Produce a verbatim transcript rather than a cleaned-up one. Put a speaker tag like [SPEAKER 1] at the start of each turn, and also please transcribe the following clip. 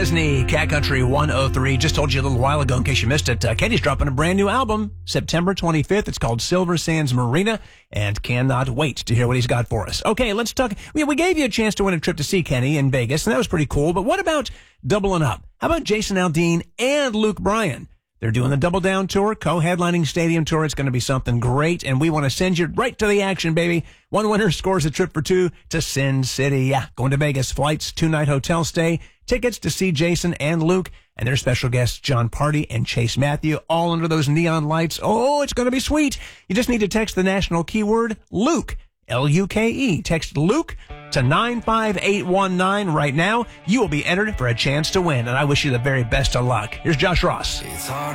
[SPEAKER 1] Chesney, Cat Country one oh three. Just told you a little while ago, in case you missed it, uh, Kenny's dropping a brand new album September twenty-fifth. It's called Silver Sands Marina, and cannot wait to hear what he's got for us. Okay, let's talk. We, we gave you a chance to win a trip to see Kenny in Vegas, and that was pretty cool. But what about doubling up? How about Jason Aldean and Luke Bryan? They're doing the Double Down Tour, co-headlining stadium tour. It's going to be something great, and we want to send you right to the action, baby. One winner scores a trip for two to Sin City. Yeah, going to Vegas. Flights, two-night hotel stay, tickets to see Jason and Luke, and their special guests, John Party and Chase Matthew, all under those neon lights. Oh, it's going to be sweet. You just need to text the national keyword Luke, L U K E. Text Luke to nine five eight one nine right now. You will be entered for a chance to win, and I wish you the very best of luck. Here's Josh Ross.